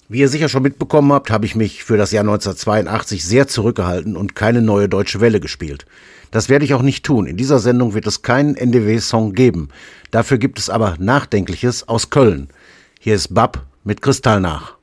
Wie ihr sicher schon mitbekommen habt, habe ich mich für das Jahr 1982 sehr zurückgehalten und keine neue deutsche Welle gespielt. Das werde ich auch nicht tun. In dieser Sendung wird es keinen NDW-Song geben. Dafür gibt es aber Nachdenkliches aus Köln. Hier ist Bab mit Kristallnach.